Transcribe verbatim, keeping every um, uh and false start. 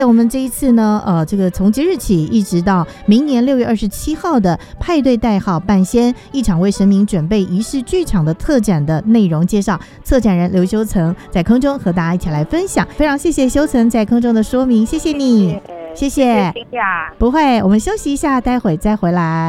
我们这一次呢，呃，这个从即日起一直到明年六月二十七号的派对代号半仙一场为神明准备仪式剧场的特展的内容介绍，策展人刘修曾在空中和大家一起来分享。非常谢谢修曾在空中的说明，谢谢你，谢谢， 谢谢， 不会，我们休息一下，待会再回来。